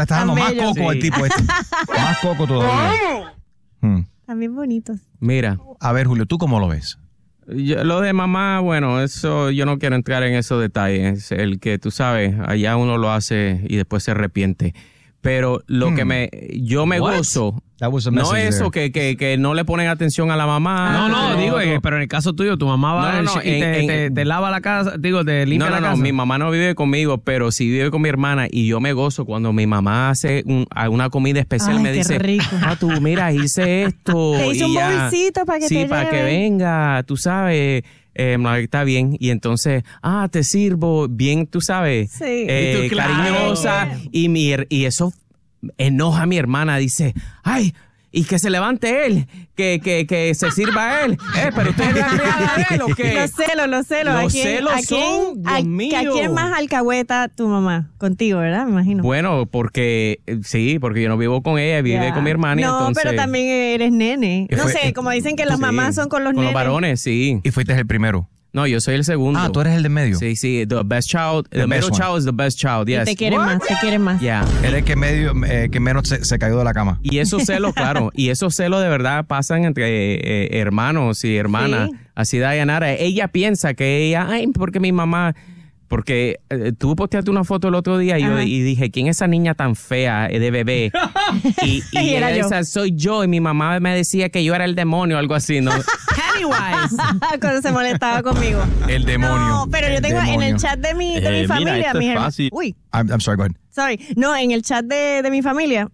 está dando más coco al tipo este. Más coco todavía. También bonitos. Mira. A ver, Julio, ¿tú cómo lo ves? Lo de mamá, bueno, eso yo no quiero entrar en esos detalles. El que tú sabes, allá uno lo hace y después se arrepiente. Pero lo que yo me gozo, no es eso que no le ponen atención a la mamá. Digo, pero en el caso tuyo, tu mamá va y te lava la casa, digo, te limpia la casa. No, mi mamá no vive conmigo, pero sí vive con mi hermana y yo me gozo cuando mi mamá hace una comida especial. Me dice, rico. Tú mira, hice esto. Te hice un bolsito para que te lleve. Para que venga, tú sabes. Está bien, y entonces, te sirvo bien, tú sabes, sí. Cariñosa, y eso enoja a mi hermana, dice, ay, y que se levante él, que se sirva él, pero usted es la criada de él, ¿o qué? Los celos. Los celos son, Dios mío. ¿A quién más alcahueta tu mamá? Contigo, ¿verdad? Me imagino. Bueno, porque yo no vivo con ella, vive con mi hermana. No, entonces, pero también eres nene. No sé, como dicen que las mamás son con los nenes. Con los varones, sí. Y fuiste el primero. No, yo soy el segundo. Tú eres el de medio. Sí, the best child, the middle child is the best child, yes. Te quieren más. Yeah. Él es el que menos se cayó de la cama. Y esos celos, claro, y esos celos de verdad pasan entre hermanos y hermanas. Sí. Así Dayanara, ella piensa que porque mi mamá... Porque tú posteaste una foto el otro día y dije, ¿quién es esa niña tan fea de bebé? y era yo. Esa soy yo, y mi mamá me decía que yo era el demonio o algo así, ¿no? Pennywise. Cuando se molestaba conmigo. El demonio. No, pero yo tengo en el chat de mi familia. Mira, es fácil. Uy. I'm sorry, go ahead. Sorry. No, en el chat de mi familia...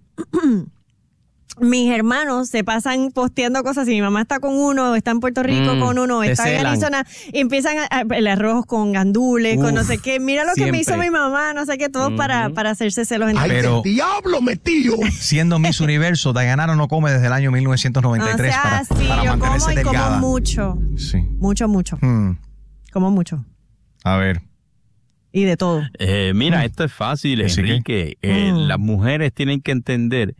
Mis hermanos se pasan posteando cosas. Si mi mamá está con uno, está en Puerto Rico con uno, está en Arizona, y empiezan el arroz con gandules, con no sé qué. Mira lo que me hizo mi mamá, no sé qué, todo para hacerse celos entre ellos. Pero, ¡ay, diablo metido! Siendo Miss Universo, Dayanara no come desde el año 1993 para yo mantenerse como y delgada. como mucho. Sí. Mucho. Como mucho. A ver. Y de todo. Mira, esto es fácil, Enrique. Las mujeres tienen que entender...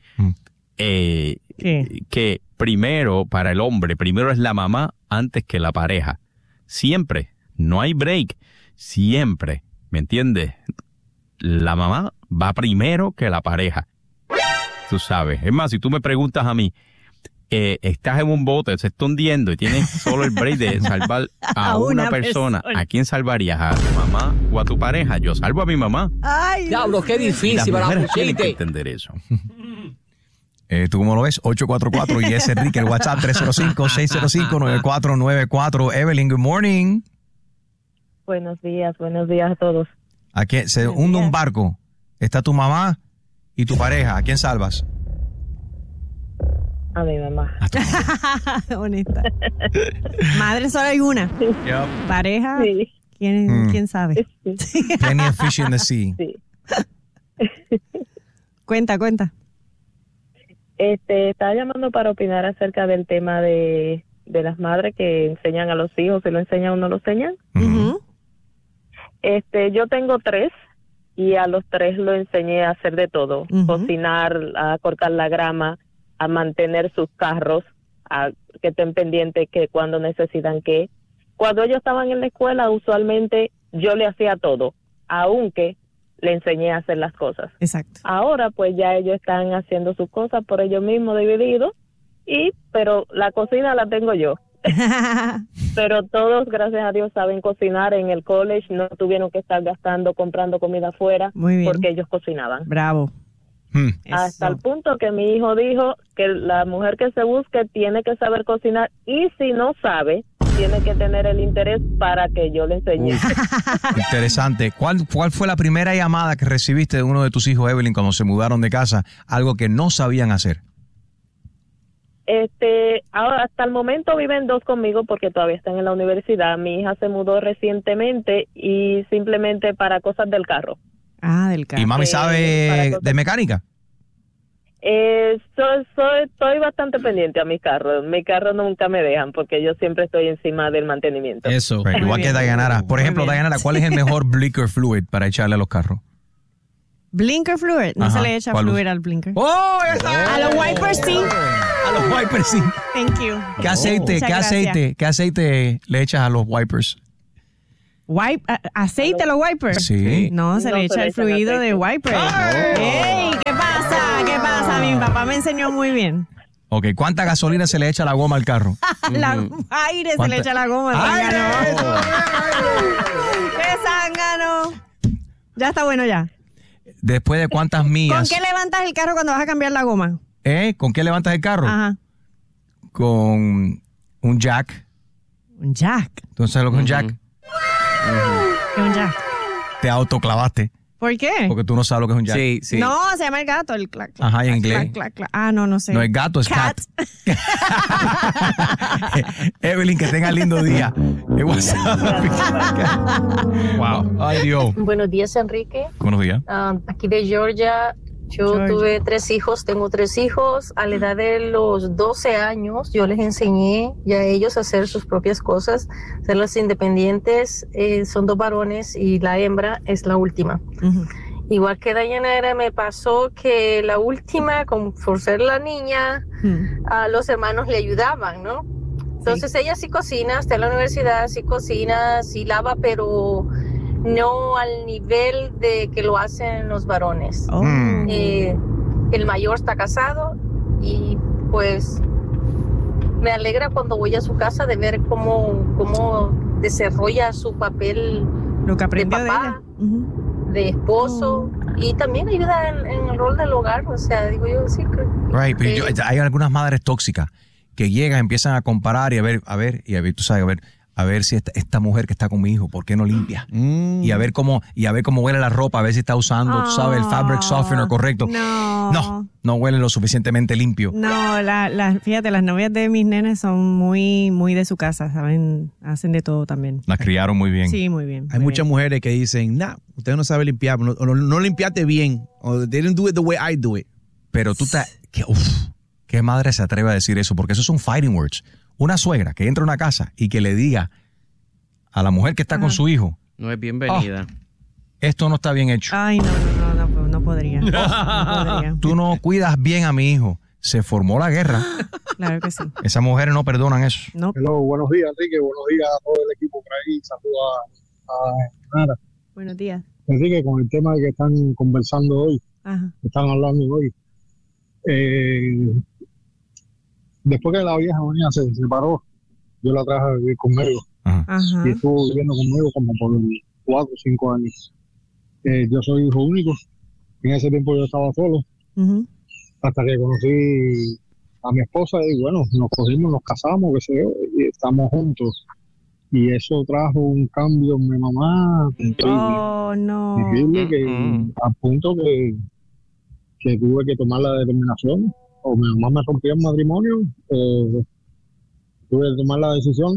que primero, para el hombre, primero es la mamá antes que la pareja. Siempre. No hay break. Siempre. ¿Me entiendes? La mamá va primero que la pareja. Tú sabes. Es más, si tú me preguntas a mí, estás en un bote, se está hundiendo y tienes solo el break de salvar a una persona. ¿A quién salvarías? ¿A tu mamá o a tu pareja? Yo salvo a mi mamá. Ay, diablo, qué difícil. Las mujeres tienen que entender eso. ¿Tú cómo lo ves? 844 y es Enrique, el WhatsApp 305-605-9494. Evelyn, good morning. Buenos días a todos. Aquí se hunde un barco. Está tu mamá y tu pareja. ¿A quién salvas? A mi mamá. Honesta. Madre solo hay una. Yep. Pareja, sí. ¿Quién sabe? Sí. Plenty of fish in the sea. Sí. Cuenta. Estaba llamando para opinar acerca del tema de las madres que enseñan a los hijos, si lo enseñan o no lo enseñan. Uh-huh. Yo tengo 3 y a los 3 lo enseñé a hacer de todo. Uh-huh. Cocinar, a cortar la grama, a mantener sus carros, a que estén pendientes que cuando necesitan que. Cuando ellos estaban en la escuela, usualmente yo le hacía todo, aunque le enseñé a hacer las cosas. Exacto. Ahora pues ya ellos están haciendo sus cosas por ellos mismos divididos, pero la cocina la tengo yo. Pero todos, gracias a Dios, saben cocinar. En el college no tuvieron que estar comprando comida afuera porque ellos cocinaban. Bravo. Hasta el punto que mi hijo dijo que la mujer que se busque tiene que saber cocinar, y si no sabe, tiene que tener el interés para que yo le enseñe. Interesante. ¿Cuál fue la primera llamada que recibiste de uno de tus hijos, Evelyn, cuando se mudaron de casa? Algo que no sabían hacer. Ahora, hasta el momento viven 2 conmigo porque todavía están en la universidad. Mi hija se mudó recientemente y simplemente para cosas del carro. Del carro. ¿Y mami sabe de mecánica? Estoy bastante pendiente a mis carros. Mi carro nunca me dejan porque yo siempre estoy encima del mantenimiento. Eso. Igual que Dayanara. Por ejemplo, Dayanara, ¿cuál es el mejor blinker fluid para echarle a los carros? Blinker fluid. No se le echa fluid al blinker. A los wipers sí. A los wipers sí. Thank you. ¿Qué aceite le echas a los wipers? ¿Aceite a los wipers? Sí. No, se le echa el fluido de wipers. ¡Ey! ¿Qué pasa? papá me enseñó muy bien. Ok, ¿cuánta gasolina se le echa a la goma al carro? Aire se le echa a la goma. ¡Aire! ¡Qué zángano! Ya está bueno ya. ¿Después de cuántas millas? ¿Con qué levantas el carro cuando vas a cambiar la goma? ¿Con qué levantas el carro? Ajá. Con un jack. ¿Un jack? ¿Tú sabes lo que es un jack? ¿Qué es un jack? Te autoclavaste. ¿Por qué? Porque tú no sabes lo que es un jack. Sí, sí. No, se llama el gato, el clac, clac. Ajá, ¿y en clac, inglés? clac, clac. Ah, no sé. No, el gato es cat. Evelyn, que tenga lindo día. Wow. Ay, Dios. Buenos días, Enrique. Buenos días. Aquí de Georgia. Yo tuve 3 hijos, tengo 3 hijos. A la edad de los 12 años, yo les enseñé ya a ellos a hacer sus propias cosas, hacerlas independientes. Son 2 varones y la hembra es la última. Uh-huh. Igual que Dayanara, me pasó que la última, por ser la niña, a los hermanos le ayudaban, ¿no? Entonces ella sí cocina, está en la universidad, sí cocina, sí lava, pero no al nivel de que lo hacen los varones. Oh. El mayor está casado y pues me alegra cuando voy a su casa de ver cómo desarrolla su papel Lo que aprendió de papá, de ella. Uh-huh. de esposo, y también ayuda en el rol del hogar. O sea, digo yo, sí. Right, pero hay algunas madres tóxicas que llegan, empiezan a comparar y a ver, tú sabes, a ver si esta mujer que está con mi hijo, ¿por qué no limpia? Y a ver cómo huele la ropa, a ver si está usando, tú sabes, el fabric softener correcto. No huele lo suficientemente limpio. No, fíjate, las novias de mis nenes son muy, muy de su casa, ¿saben? Hacen de todo también. Las criaron muy bien. Sí, muy bien. Hay muchas mujeres que dicen, usted no sabe limpiar, no limpiaste bien, o they didn't do it the way I do it. Pero ¿qué madre se atreve a decir eso? Porque esos son fighting words. Una suegra que entra a una casa y que le diga a la mujer que está con su hijo, No es bienvenida. esto no está bien hecho. Ay, no podría. No podría. Tú no cuidas bien a mi hijo. Se formó la guerra. Claro que sí. Esas mujeres no perdonan eso. No. Hello, buenos días, Enrique. Buenos días a todo el equipo por ahí. Saludos a Nara. Buenos días. Enrique, con el tema que están conversando hoy, Ajá. que están hablando hoy, después que la vieja venía se separó, yo la traje a vivir conmigo. Ajá. Y estuvo viviendo conmigo como por 4 o 5 años. Yo soy hijo único. En ese tiempo yo estaba solo. Uh-huh. Hasta que conocí a mi esposa y bueno, nos cogimos, nos casamos, qué sé yo, y estamos juntos. Y eso trajo un cambio en mi mamá terrible. Oh, no. Terrible, que al punto que tuve que tomar la determinación. O mi mamá me rompió el matrimonio, tuve que tomar la decisión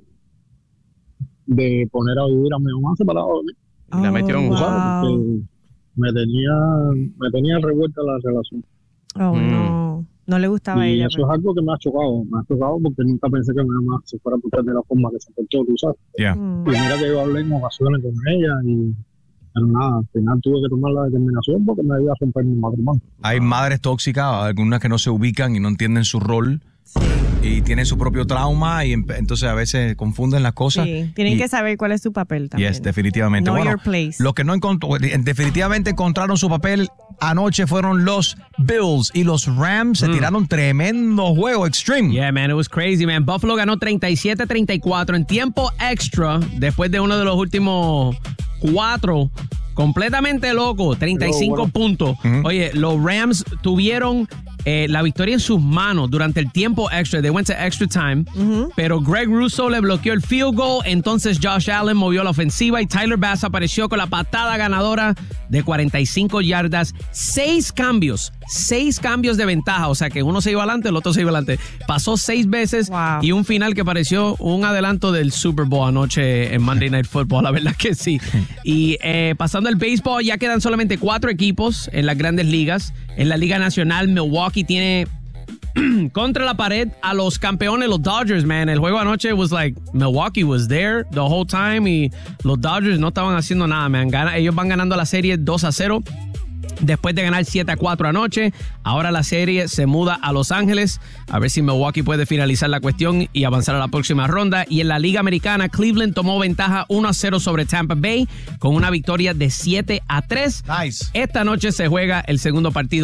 de poner a vivir a mi mamá separado de mí. Y la metió en Porque me tenía revuelta la relación. Oh, no. No le gustaba a y ella. eso es algo que me ha chocado porque nunca pensé que mi mamá se fuera a portar de la forma que se portó, tú sabes. Yeah. Y mira que yo hablé en ocasiones con ella pero nada, al final tuve que tomar la determinación porque me iba a romper mi matrimonio. Hay madres tóxicas, algunas que no se ubican y no entienden su rol. Sí. Y tienen su propio trauma y entonces a veces confunden las cosas. Sí, tienen que saber cuál es su papel también. Yes, definitivamente. Know Bueno, your place. los que no definitivamente encontraron su papel anoche fueron los Bills y los Rams. Se tiraron tremendo juego, extreme. Yeah, man, it was crazy, man. Buffalo ganó 37-34 en tiempo extra después de uno de los últimos 4. Completamente loco, 35 puntos. Oye, los Rams tuvieron la victoria en sus manos durante el tiempo extra. They went to extra time. Pero Greg Russo le bloqueó el field goal. Entonces Josh Allen movió la ofensiva y Tyler Bass apareció con la patada ganadora de 45 yardas. 6 cambios de ventaja. O sea que uno se iba adelante, el otro se iba adelante. Pasó 6 veces y un final que pareció un adelanto del Super Bowl anoche en Monday Night Football. La verdad que sí. Y pasando el béisbol, ya quedan solamente 4 equipos en las grandes ligas. En la Liga Nacional, Milwaukee tiene contra la pared a los campeones, los Dodgers, man. El juego anoche was like, Milwaukee was there the whole time y los Dodgers no estaban haciendo nada, man. Ellos van ganando la serie 2-0. Después de ganar 7-4 anoche, ahora la serie se muda a Los Ángeles. A ver si Milwaukee puede finalizar la cuestión y avanzar a la próxima ronda. Y en la Liga Americana, Cleveland tomó ventaja 1-0 sobre Tampa Bay con una victoria de 7-3. Nice. Esta noche se juega el segundo partido.